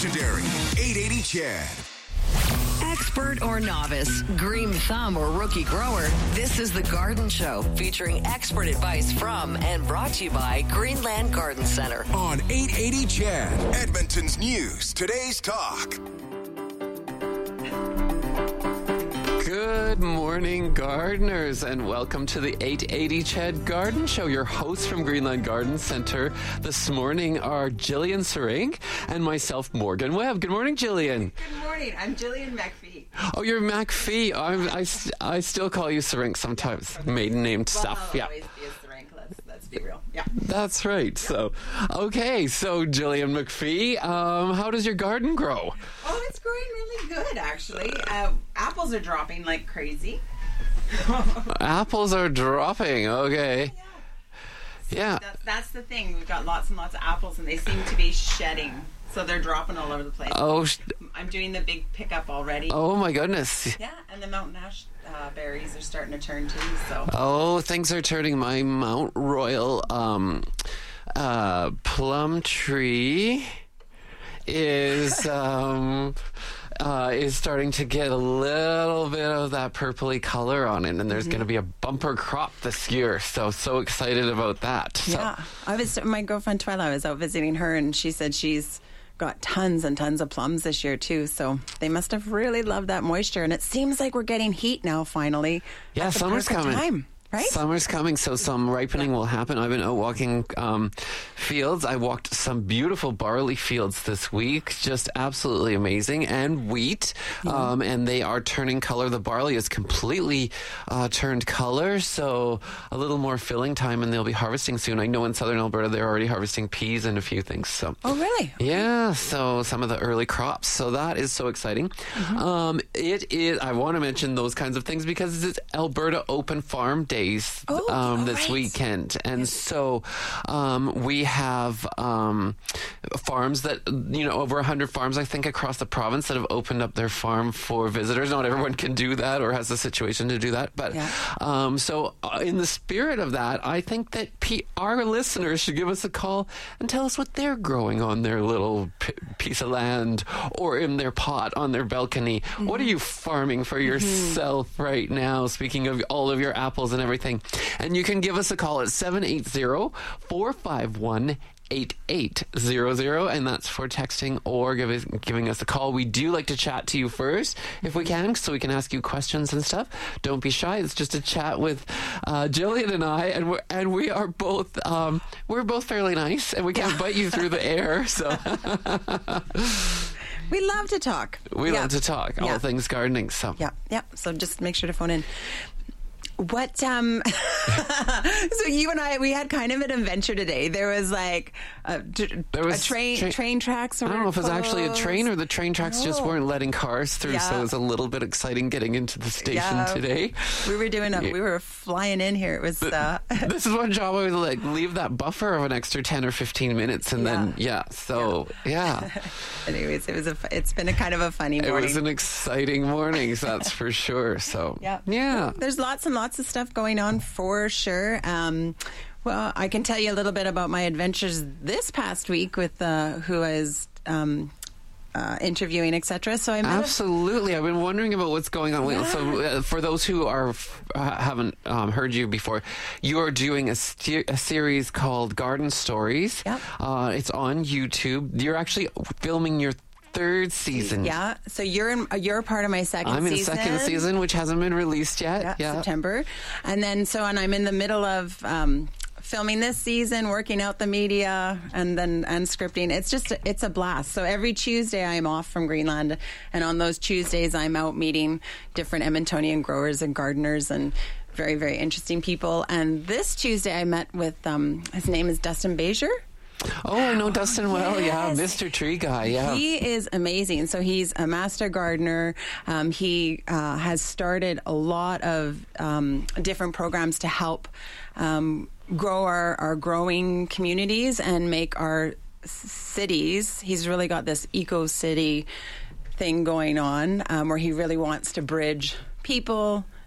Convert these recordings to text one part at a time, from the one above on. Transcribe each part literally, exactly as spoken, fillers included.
legendary eight eighty Chad. Expert or novice, green thumb or rookie grower, this is The Garden Show, featuring expert advice from and brought to you by Greenland Garden Center. On eight eighty Chad, Edmonton's News, Today's Talk. Good morning, gardeners, and welcome to the eight eighty Chad Garden Show. Your hosts from Greenland Garden Center this morning are Jillian Serang and myself, Morgan Webb. Good morning, Jillian. Good morning. I'm Jillian McPhee. Oh, you're McPhee. I'm, I, I still call you Serang sometimes. Maiden name Well, stuff. I'll Yeah. always be a Serang. Let's, let's be real. Yeah. That's right. So, okay. So, Jillian McPhee, um, how does your garden grow? Oh, it's growing really good, actually. Uh, apples are dropping like crazy. Apples are dropping. Okay. Yeah. Yeah. That's, that's the thing. We've got lots and lots of apples, and they seem to be shedding. So they're dropping all over the place. Oh, sh- I'm doing the big pickup already. oh my goodness. Yeah, and the mountain ash uh, berries are starting to turn too. So. Oh, things are turning. My Mount Royal um, uh, plum tree is um, uh, is starting to get a little bit of that purpley color on it, and there's Mm-hmm. going to be a bumper crop this year. So so excited about that. So, Yeah, I was my girlfriend Twyla. I was out visiting her, and she said she's got tons and tons of plums this year too. So they must have really loved that moisture, and it seems like we're getting heat now. Finally, Yeah, At the summer's perfect coming. Time, right? Summer's coming, so some ripening will happen. I've been out walking um, fields. I walked some beautiful barley fields this week, just absolutely amazing, and wheat, um, and they are turning color. The barley is completely uh, turned color, so a little more filling time, and they'll be harvesting soon. I know in southern Alberta they're already harvesting peas and a few things. So. Oh, really? Yeah, so some of the early crops. So that is so exciting. Mm-hmm. Um, it is, I want to mention those kinds of things because it's Alberta Open Farm Days Oh, um, this right. weekend. And so um, we have um, farms that, you know, over one hundred farms, I think, across the province that have opened up their farm for visitors. Not everyone can do that or has the situation to do that. But Yeah. um, so uh, in the spirit of that, I think that P- our listeners should give us a call and tell us what they're growing on their little p- piece of land or in their pot on their balcony. Mm-hmm. What are you farming for yourself right now? Speaking of all of your apples and everything. And you can give us a call at seven eight zero, four five one, eight eight zero zero, and that's for texting or give us, giving us a call. We do like to chat to you first if we can, so we can ask you questions and stuff. Don't be shy. It's just a chat with uh, Jillian and I, and we're, and we are both um, we're both fairly nice, and we can't bite you through the air. So We love to talk. we Yeah. love to talk all Yeah. things gardening. So Yeah, yeah. So just make sure to phone in. What, um, so you and I, we had kind of an adventure today. There was like a, There was a train, tra- train tracks. I don't know if it was actually a train or the train tracks just Oh. weren't letting cars through, so Yeah. it was a little bit exciting getting into the station Yeah. today. We were doing a, Yeah. we were flying in here. It was, uh, This is one job I would like leave that buffer of an extra ten or fifteen minutes, and then yeah. So yeah, anyways, it was a, fu- it's been a kind of a funny it morning. was an exciting morning, that's for sure. So Yeah. yeah. There's lots and lots of stuff going on for sure. Um, well, I can tell you a little bit about my adventures this past week with uh, who I was um, uh, interviewing, et cetera. So I met a- Absolutely, I've been wondering about what's going on. Yeah. So, uh, for those who are uh, haven't um, heard you before, you are doing a, ste- a series called Garden Stories. Yep. Uh, it's on YouTube. You're actually filming your third season. Yeah, so you're in, you're a part of my second I'm in season. second season, which hasn't been released yet. Yeah, September. And then, so, and I'm in the middle of um, filming this season, working out the media, and then, and scripting. It's just, it's a blast. So every Tuesday I'm off from Greenland, and on those Tuesdays I'm out meeting different Edmontonian growers and gardeners and very, very interesting people. And this Tuesday I met with, um, his name is Dustin Bezier. Oh, I know Dustin well. Yeah, Yes. Mister Tree Guy. Yeah. He is amazing. So he's a master gardener. Um, he uh, has started a lot of um, different programs to help um, grow our, our growing communities and make our s- cities. He's really got this eco-city thing going on um, where he really wants to bridge people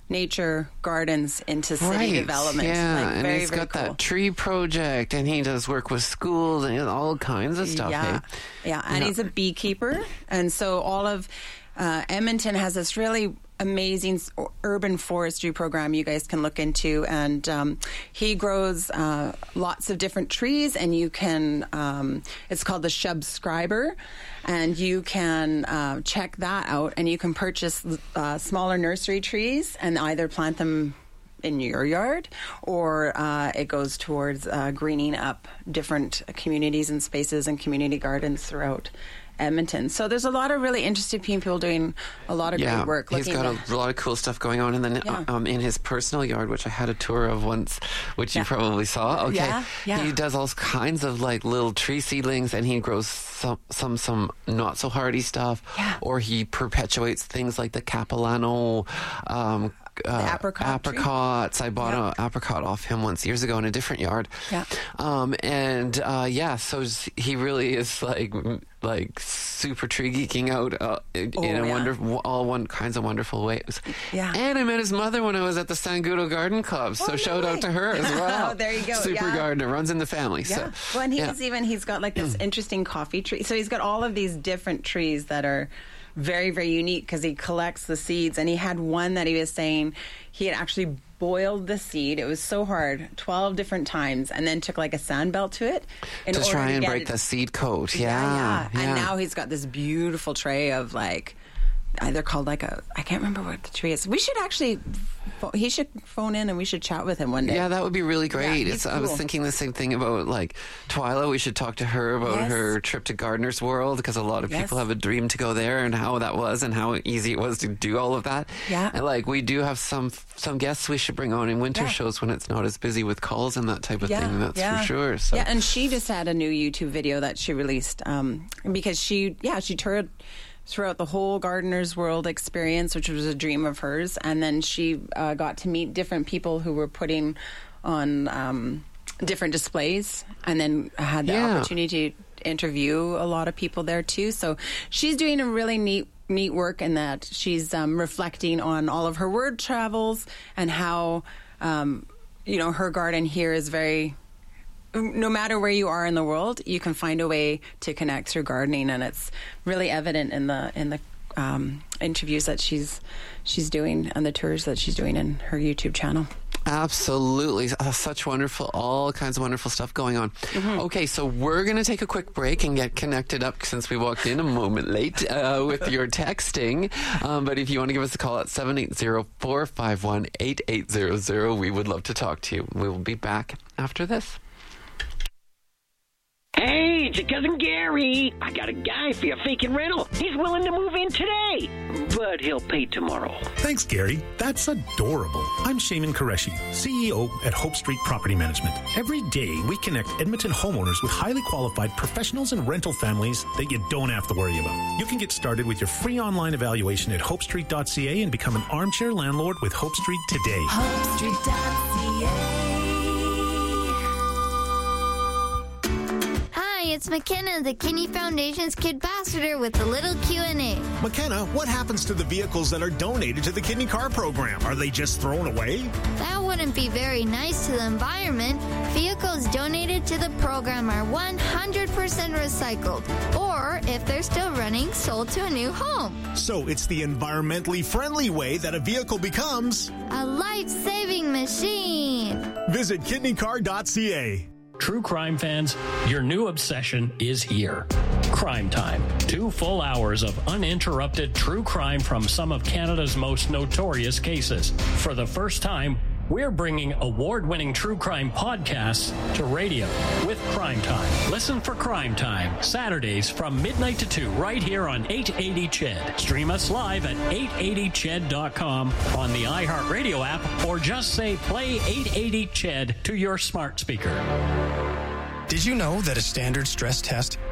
nature gardens into city Right. development. Yeah, Like, and very, he's very got cool. that tree project, and he does work with schools and all kinds of stuff. Yeah, hey? yeah, and Yeah. he's a beekeeper, and so all of uh, Edmonton has this really amazing s- urban forestry program you guys can look into, and um, he grows uh, lots of different trees, and you can. Um, it's called the Subscriber, and you can uh, check that out, and you can purchase uh, smaller nursery trees and either plant them in your yard, or uh, it goes towards uh, greening up different communities and spaces and community gardens throughout Edmonton. So there's a lot of really interesting people doing a lot of Yeah, great work. he's looking got at- a lot of cool stuff going on. And then Yeah. um, in his personal yard, which I had a tour of once, which Yeah. you probably saw. Okay, Yeah, yeah. he does all kinds of like little tree seedlings, and he grows some some some not so hardy stuff, Yeah. or he perpetuates things like the Capilano. Um, uh, apricot tree? apricots. I bought Yeah. an apricot off him once years ago in a different yard. Yeah. Um, and uh, yeah, so s- he really is like m- like super tree geeking out uh, in Oh, in a yeah. wonderful, all one kinds of wonderful ways. Yeah. And I met his mother when I was at the Sangudo Garden Club. So Oh, shout no out way. to her as well. Oh, there you go. Super Yeah. gardener, runs in the family. Yeah. So, Well, and he yeah. has even, he's got like this interesting coffee tree. So he's got all of these different trees that are very, very unique because he collects the seeds. And he had one that he was saying he had actually boiled the seed. It was so hard, twelve different times, and then took like a sand belt to it. In to order try to and get break it- the seed coat. Yeah. yeah, yeah. yeah. And now he's got this beautiful tray of like, either called like a, I can't remember what the tree is. We should actually, pho- he should phone in and we should chat with him one day. Yeah, that would be really great. he's it's, I was cool. thinking the same thing about like Twyla. We should talk to her about Yes. her trip to Gardener's World, because a lot of Yes. people have a dream to go there, and how that was and how easy it was to do all of that. Yeah. And like we do have some some guests we should bring on in winter Yeah. shows when it's not as busy with calls and that type of thing. That's yeah. for sure. So. Yeah, and she just had a new YouTube video that she released um, because she, yeah, she toured throughout the whole Gardener's World experience, which was a dream of hers, and then she uh, got to meet different people who were putting on um, different displays, and then had the Yeah. opportunity to interview a lot of people there too. So she's doing a really neat neat work in that she's um, reflecting on all of her word travels and how um, you know, her garden here is very, no matter where you are in the world, you can find a way to connect through gardening, and it's really evident in the in the um, interviews that she's she's doing and the tours that she's doing in her YouTube channel. Absolutely. Uh, such wonderful, all kinds of wonderful stuff going on. Mm-hmm. Okay, so we're going to take a quick break and get connected up since we walked in a moment late uh, with your texting. Um, but if you want to give us a call at seven eight zero, four five one, eight eight zero zero, we would love to talk to you. We will be back after this. Hey, it's your cousin Gary. I got a guy for your vacant rental. He's willing to move in today, but he'll pay tomorrow. Thanks, Gary. That's adorable. I'm Shaman Qureshi, C E O at Hope Street Property Management. Every day, we connect Edmonton homeowners with highly qualified professionals and rental families that you don't have to worry about. You can get started with your free online evaluation at hope street dot c a and become an armchair landlord with Hope Street today. hope street dot c a. Hi, it's McKenna, the Kinney Foundation's Kid Ambassador with a little Q and A. McKenna, what happens to the vehicles that are donated to the Kidney Car Program? Are they just thrown away? That wouldn't be very nice to the environment. Vehicles donated to the program are one hundred percent recycled, or if they're still running, sold to a new home. So it's the environmentally friendly way that a vehicle becomes a life-saving machine. Visit kidney car dot c a. True crime fans, your new obsession is here. Crime Time. Two full hours of uninterrupted true crime from some of Canada's most notorious cases. For the first time, we're bringing award-winning true crime podcasts to radio with Crime Time. Listen for Crime Time, Saturdays from midnight to two, right here on eight eighty C H E D. Stream us live at eight eighty C H E D dot com on the iHeartRadio app, or just say play eight eighty C H E D to your smart speaker. Did you know that a standard stress test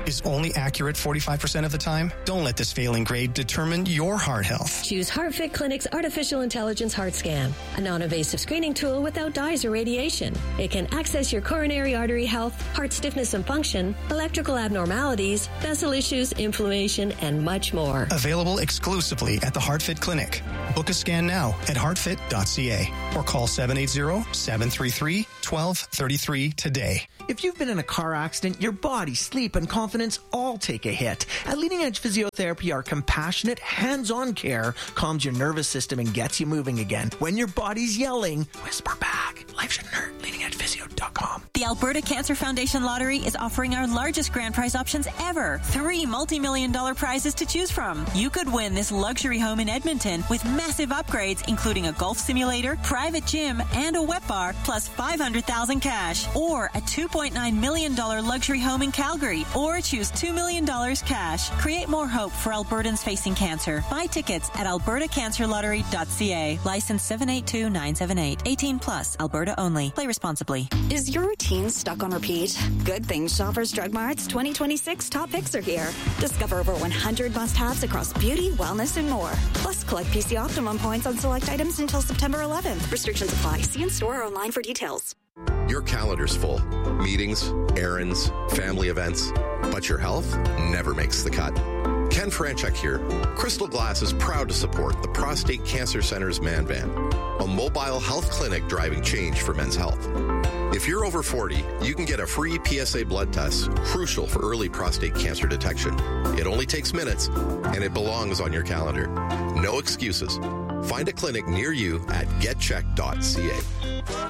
is only accurate forty-five percent of the time? Don't let this failing grade determine your heart health. Choose HeartFit Clinic's Artificial Intelligence Heart Scan, a non-invasive screening tool without dyes or radiation. It can access your coronary artery health, heart stiffness and function, electrical abnormalities, vessel issues, inflammation, and much more. Available exclusively at the HeartFit Clinic. Book a scan now at heart fit dot c a or call seven eight zero, seven three three, one two three three today. If you've been in a car accident, your body, sleep, and confidence all take a hit. At Leading Edge Physiotherapy, our compassionate, hands-on care calms your nervous system and gets you moving again. When your body's yelling, whisper back. Life shouldn't hurt. leading edge physio dot com. The Alberta Cancer Foundation Lottery is offering our largest grand prize options ever. Three multi-million dollar prizes to choose from. You could win this luxury home in Edmonton with massive upgrades, including a golf simulator, private gym, and a wet bar, plus five hundred thousand dollars cash. Or a two point nine million dollars luxury home in Calgary. Or choose two million dollars cash. Create more hope for Albertans facing cancer. Buy tickets at alberta cancer lottery dot c a. License seven eight two nine seven eight. eighteen plus. Alberta only. Play responsibly. Is your routine stuck on repeat? Good things Shoppers Drug Mart's twenty twenty-six top picks are here. Discover over one hundred must-haves across beauty, wellness, and more. Plus, collect P C Optimum points on select items until September eleventh. Restrictions apply. See in store or online for details. Your calendar's full. Meetings, errands, family events. But your health never makes the cut. Ken Franchuk here. Crystal Glass is proud to support the Prostate Cancer Center's Man Van, a mobile health clinic driving change for men's health. If you're over forty, you can get a free P S A blood test, crucial for early prostate cancer detection. It only takes minutes, and it belongs on your calendar. No excuses. Find a clinic near you at get check dot c a.